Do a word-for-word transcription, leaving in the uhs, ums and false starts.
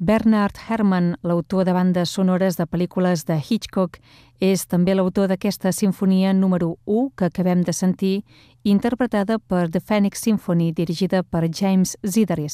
Bernard Herrmann, l'autor de bandes sonores de pel·lícules de Hitchcock, és també l'autor d'aquesta sinfonia número u que acabem de sentir, interpretada per The Phoenix Symphony, dirigida per James Zidaris.